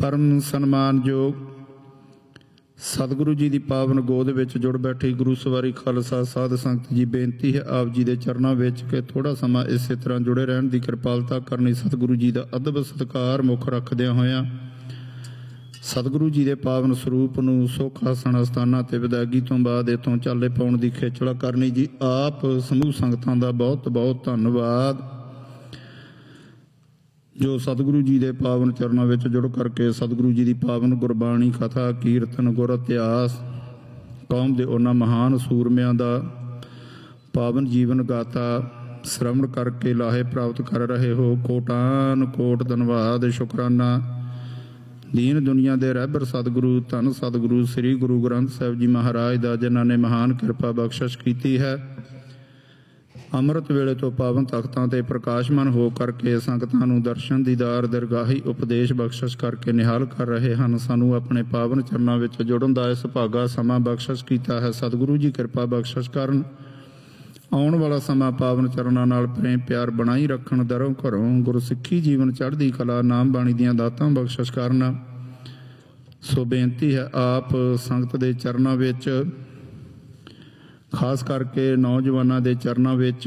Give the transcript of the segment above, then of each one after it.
ਪਰਮ ਸਨਮਾਨਯੋਗ ਸਤਿਗੁਰੂ ਜੀ ਦੀ ਪਾਵਨ ਗੋਦ ਵਿੱਚ ਜੁੜ ਬੈਠੀ ਗੁਰੂ ਸਵਾਰੀ ਖਾਲਸਾ ਸਾਧ ਸੰਗਤ ਜੀ, ਬੇਨਤੀ ਹੈ ਆਪ ਜੀ ਦੇ ਚਰਨਾਂ ਵਿੱਚ ਕਿ ਥੋੜ੍ਹਾ ਸਮਾਂ ਇਸੇ ਤਰ੍ਹਾਂ ਜੁੜੇ ਰਹਿਣ ਦੀ ਕਿਰਪਾਲਤਾ ਕਰਨੀ। ਸਤਿਗੁਰੂ ਜੀ ਦਾ ਅਦਬ ਸਤਿਕਾਰ ਮੁੱਖ ਰੱਖਦਿਆਂ ਹੋਇਆਂ ਸਤਿਗੁਰੂ ਜੀ ਦੇ ਪਾਵਨ ਸਰੂਪ ਨੂੰ ਸੁੱਖ ਆਸਣ ਅਸਥਾਨਾਂ ਤੇ ਵਿਦਾਇਗੀ ਤੋਂ ਬਾਅਦ ਇੱਥੋਂ ਚਾਲੇ ਪਾਉਣ ਦੀ ਖੇਚਲਾ ਕਰਨੀ ਜੀ। ਆਪ ਸਮੂਹ ਸੰਗਤਾਂ ਦਾ ਬਹੁਤ ਬਹੁਤ ਧੰਨਵਾਦ ਜੋ ਸਤਿਗੁਰੂ ਜੀ ਦੇ ਪਾਵਨ ਚਰਨਾਂ ਵਿੱਚ ਜੁੜ ਕਰਕੇ ਸਤਿਗੁਰੂ ਜੀ ਦੀ ਪਾਵਨ ਗੁਰਬਾਣੀ ਕਥਾ ਕੀਰਤਨ ਗੁਰ ਇਤਿਹਾਸ ਕੌਮ ਦੇ ਉਹਨਾਂ ਮਹਾਨ ਸੂਰਮਿਆਂ ਦਾ ਪਾਵਨ ਜੀਵਨ ਗਾਥਾ ਸ਼ਰਵਣ ਕਰਕੇ ਲਾਹੇ ਪ੍ਰਾਪਤ ਕਰ ਰਹੇ ਹੋ। ਕੋਟਾਨ ਕੋਟ ਧੰਨਵਾਦ ਸ਼ੁਕਰਾਨਾ ਦੀਨ ਦੁਨੀਆ ਦੇ ਰਹਿਬਰ ਸਤਿਗੁਰੂ ਧੰਨ ਸਤਿਗੁਰੂ ਸ੍ਰੀ ਗੁਰੂ ਗ੍ਰੰਥ ਸਾਹਿਬ ਜੀ ਮਹਾਰਾਜ ਦਾ, ਜਿਨ੍ਹਾਂ ਨੇ ਮਹਾਨ ਕਿਰਪਾ ਬਖਸ਼ਿਸ਼ ਕੀਤੀ ਹੈ। ਅੰਮ੍ਰਿਤ ਵੇਲੇ ਤੋਂ ਪਾਵਨ ਤਖਤਾਂ ਤੇ ਪ੍ਰਕਾਸ਼ਮਾਨ ਹੋ ਕਰਕੇ ਸੰਗਤਾਂ ਨੂੰ ਦਰਸ਼ਨ ਦੀਦਾਰ ਦਰਗਾਹੀ ਉਪਦੇਸ਼ ਬਖਸ਼ਿਸ਼ ਕਰਕੇ ਨਿਹਾਲ ਕਰ ਰਹੇ ਹਨ। ਸਾਨੂੰ ਆਪਣੇ ਪਾਵਨ ਚਰਨਾਂ ਵਿੱਚ ਜੁੜਨ ਦਾ ਇਸ ਭਾਗਾ ਸਮਾਂ ਬਖਸ਼ਿਸ਼ ਕੀਤਾ ਹੈ। ਸਤਿਗੁਰੂ ਜੀ ਕਿਰਪਾ ਬਖਸ਼ਿਸ਼ ਕਰਨ। ਆਉਣ ਵਾਲਾ ਸਮਾਂ ਪਾਵਨ ਚਰਨਾਂ ਨਾਲ ਪ੍ਰੇਮ ਪਿਆਰ ਬਣਾਈ ਰੱਖਣ। ਦਰੋਂ ਘਰੋਂ ਗੁਰਸਿੱਖੀ ਜੀਵਨ ਚੜ੍ਹਦੀ ਕਲਾ ਨਾਮ ਬਾਣੀ ਦੀਆਂ ਦਾਤਾਂ ਬਖਸ਼ਿਸ਼ ਕਰਨ। ਸੋ ਬੇਨਤੀ ਹੈ ਆਪ ਸੰਗਤ ਦੇ ਚਰਨਾਂ ਵਿੱਚ, ਖਾਸ ਕਰਕੇ ਨੌਜਵਾਨਾਂ ਦੇ ਚਰਨਾਂ ਵਿੱਚ,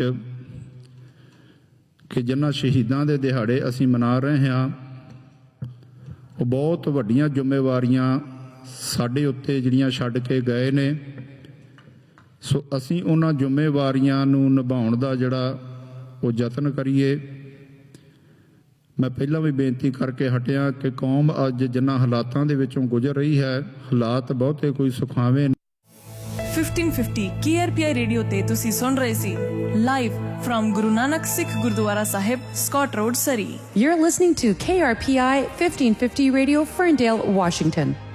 ਕਿ ਜਿਨ੍ਹਾਂ ਸ਼ਹੀਦਾਂ ਦੇ ਦਿਹਾੜੇ ਅਸੀਂ ਮਨਾ ਰਹੇ ਹਾਂ, ਉਹ ਬਹੁਤ ਵੱਡੀਆਂ ਜ਼ਿੰਮੇਵਾਰੀਆਂ ਸਾਡੇ ਉੱਤੇ ਜਿਹੜੀਆਂ ਛੱਡ ਕੇ ਗਏ ਨੇ। ਸੋ ਅਸੀਂ ਉਹਨਾਂ ਜ਼ਿੰਮੇਵਾਰੀਆਂ ਨੂੰ ਨਿਭਾਉਣ ਦਾ ਜਿਹੜਾ ਉਹ ਯਤਨ ਕਰੀਏ। ਮੈਂ ਪਹਿਲਾਂ ਵੀ ਬੇਨਤੀ ਕਰਕੇ ਹਟਿਆ ਕਿ ਕੌਮ ਅੱਜ ਜਿਨ੍ਹਾਂ ਹਾਲਾਤਾਂ ਦੇ ਵਿੱਚੋਂ ਗੁਜ਼ਰ ਰਹੀ ਹੈ, ਹਾਲਾਤ ਬਹੁਤੇ ਕੋਈ ਸੁਖਾਵੇਂ 1550 KRPI ਰੇਡੀਓ ਤੇ ਤੁਸੀਂ ਸੁਣ ਰਹੇ ਸੀ live firm Guru Nanak Sikh Gurdwara Sahib, Scott road, Surrey. You're listening to KRPI 1550 Radio, Ferndale, Washington.